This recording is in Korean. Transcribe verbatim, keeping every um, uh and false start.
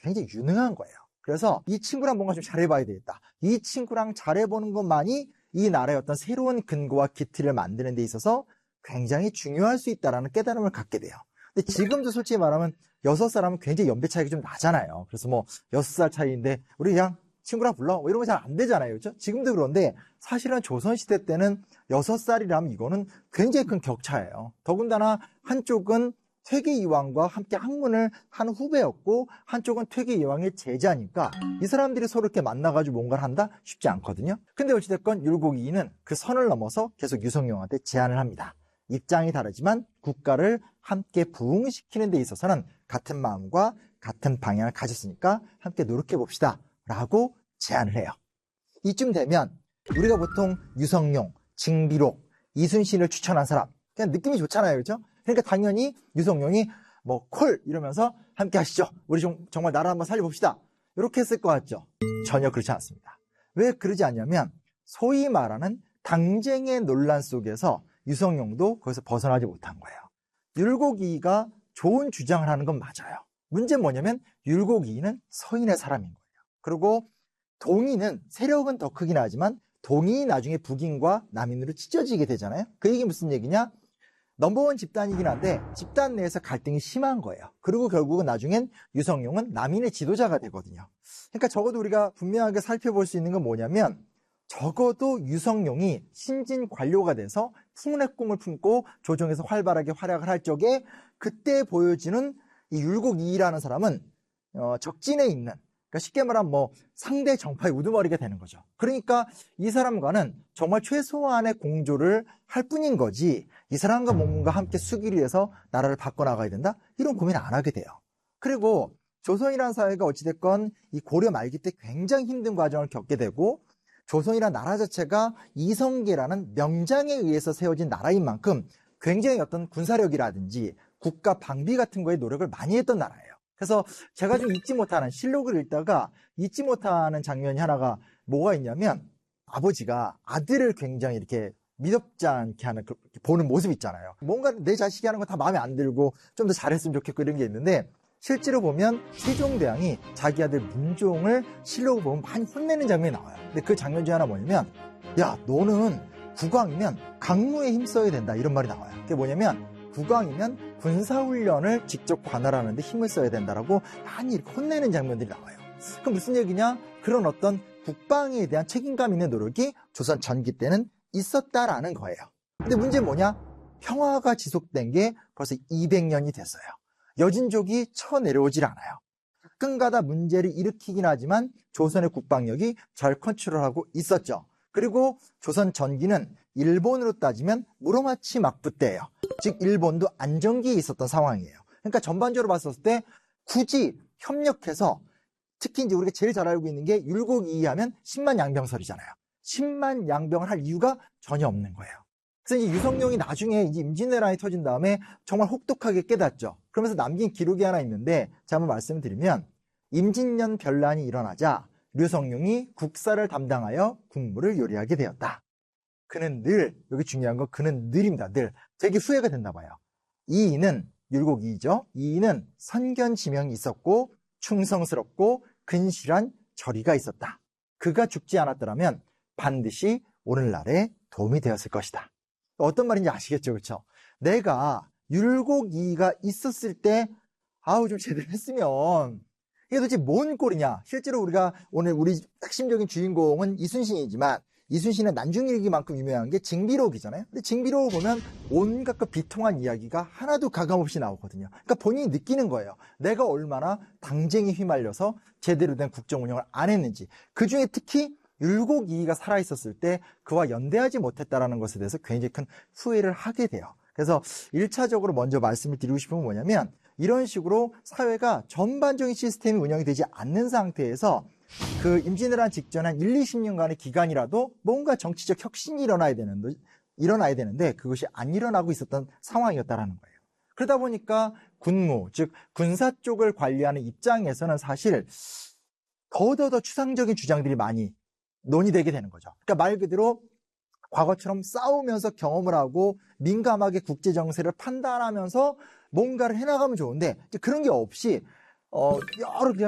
굉장히 유능한 거예요. 그래서 이 친구랑 뭔가 좀 잘해봐야 되겠다. 이 친구랑 잘해보는 것만이 이 나라의 어떤 새로운 근거와 기틀을 만드는 데 있어서 굉장히 중요할 수 있다는 깨달음을 갖게 돼요. 근데 지금도 솔직히 말하면 여섯 사람은 굉장히 연배 차이가 좀 나잖아요. 그래서 뭐 여섯 살 차이인데 우리 그냥 친구랑 불러 뭐 이런 거 잘 안 되잖아요. 그렇죠? 지금도 그런데 사실은 조선시대 때는 여섯 살이라면 이거는 굉장히 큰 격차예요. 더군다나 한쪽은 퇴계이왕과 함께 학문을 한 후배였고 한쪽은 퇴계이왕의 제자니까 이 사람들이 서로 이렇게 만나가지고 뭔가를 한다? 쉽지 않거든요. 근데 어찌됐건 율곡이인은 그 선을 넘어서 계속 유성룡한테 제안을 합니다. 입장이 다르지만 국가를 함께 부흥시키는 데 있어서는 같은 마음과 같은 방향을 가졌으니까 함께 노력해봅시다 라고 제안을 해요. 이쯤 되면 우리가 보통 유성룡, 징비록, 이순신을 추천한 사람 그냥 느낌이 좋잖아요. 그렇죠? 그러니까 당연히 유성룡이 뭐 콜 이러면서 함께 하시죠. 우리 좀 정말 나라 한번 살려봅시다. 이렇게 했을 것 같죠? 전혀 그렇지 않습니다. 왜 그러지 않냐면 소위 말하는 당쟁의 논란 속에서 유성룡도 거기서 벗어나지 못한 거예요. 율곡이가 좋은 주장을 하는 건 맞아요. 문제는 뭐냐면 율곡이는 서인의 사람인 거예요. 그리고 동인은 세력은 더 크긴 하지만 동인이 나중에 북인과 남인으로 찢어지게 되잖아요. 그 얘기 무슨 얘기냐? 넘버원 집단이긴 한데 집단 내에서 갈등이 심한 거예요. 그리고 결국은 나중엔 유성룡은 남인의 지도자가 되거든요. 그러니까 적어도 우리가 분명하게 살펴볼 수 있는 건 뭐냐면 적어도 유성룡이 신진 관료가 돼서 풍운의 꿈을 품고 조정에서 활발하게 활약을 할 적에 그때 보여지는 이 율곡이라는 사람은 어, 적진에 있는 그러니까 쉽게 말하면 뭐 상대 정파의 우두머리가 되는 거죠. 그러니까 이 사람과는 정말 최소한의 공조를 할 뿐인 거지 이 사람과 뭔가 함께 수기를 위해서 나라를 바꿔나가야 된다? 이런 고민 안 하게 돼요. 그리고 조선이라는 사회가 어찌됐건 이 고려 말기 때 굉장히 힘든 과정을 겪게 되고 조선이라는 나라 자체가 이성계라는 명장에 의해서 세워진 나라인 만큼 굉장히 어떤 군사력이라든지 국가 방비 같은 거에 노력을 많이 했던 나라예요. 그래서 제가 좀 잊지 못하는 실록을 읽다가 잊지 못하는 장면이 하나가 뭐가 있냐면 아버지가 아들을 굉장히 이렇게 미덥지 않게 하는 그 보는 모습 있잖아요. 뭔가 내 자식이 하는 거 다 마음에 안 들고 좀 더 잘했으면 좋겠고 이런 게 있는데 실제로 보면 세종대왕이 자기 아들 문종을 실록을 보면 많이 혼내는 장면이 나와요. 근데 그 장면 중에 하나 뭐냐면 야 너는 국왕이면 강무에 힘써야 된다 이런 말이 나와요. 그게 뭐냐면 국왕이면 군사훈련을 직접 관할하는데 힘을 써야 된다라고 많이 이렇게 혼내는 장면들이 나와요. 그럼 무슨 얘기냐? 그런 어떤 국방에 대한 책임감 있는 노력이 조선 전기 때는 있었다라는 거예요. 근데 문제는 뭐냐? 평화가 지속된 게 벌써 이백 년이 됐어요. 여진족이 쳐내려오질 않아요. 가끔가다 문제를 일으키긴 하지만 조선의 국방력이 잘 컨트롤하고 있었죠. 그리고 조선 전기는 일본으로 따지면 무로마치 막부 때예요. 즉 일본도 안정기에 있었던 상황이에요. 그러니까 전반적으로 봤을 때 굳이 협력해서 특히 이제 우리가 제일 잘 알고 있는 게 율곡이 하면 십만 양병설이잖아요. 십만 양병을 할 이유가 전혀 없는 거예요. 그래서 이제 유성룡이 나중에 이제 임진왜란이 터진 다음에 정말 혹독하게 깨닫죠. 그러면서 남긴 기록이 하나 있는데 제가 한번 말씀을 드리면 임진년 변란이 일어나자 류성룡이 국사를 담당하여 국무를 요리하게 되었다. 그는 늘, 여기 중요한 건 그는 늘입니다. 늘. 되게 후회가 됐나 봐요. 이인은 율곡이죠. 이인은 선견지명이 있었고 충성스럽고 근실한 절의가 있었다. 그가 죽지 않았더라면 반드시 오늘날에 도움이 되었을 것이다. 어떤 말인지 아시겠죠? 그렇죠? 내가 율곡이가 있었을 때 아우 좀 제대로 했으면 이게 도대체 뭔 꼴이냐? 실제로 우리가 오늘 우리 핵심적인 주인공은 이순신이지만 이순신의 난중일기만큼 유명한 게 징비록이잖아요. 근데 징비록을 보면 온갖 그 비통한 이야기가 하나도 가감없이 나오거든요. 그러니까 본인이 느끼는 거예요. 내가 얼마나 당쟁에 휘말려서 제대로 된 국정 운영을 안 했는지. 그중에 특히 율곡이가 살아있었을 때 그와 연대하지 못했다는 것에 대해서 굉장히 큰 후회를 하게 돼요. 그래서 일 차적으로 먼저 말씀을 드리고 싶은 건 뭐냐면 이런 식으로 사회가 전반적인 시스템이 운영이 되지 않는 상태에서 그 임진왜란 직전 한 일, 이십 년간의 기간이라도 뭔가 정치적 혁신이 일어나야 되는데, 일어나야 되는데 그것이 안 일어나고 있었던 상황이었다라는 거예요. 그러다 보니까 군무, 즉 군사 쪽을 관리하는 입장에서는 사실 더더더 추상적인 주장들이 많이 논의되게 되는 거죠. 그러니까 말 그대로 과거처럼 싸우면서 경험을 하고 민감하게 국제 정세를 판단하면서 뭔가를 해나가면 좋은데 그런 게 없이 어 여러 그냥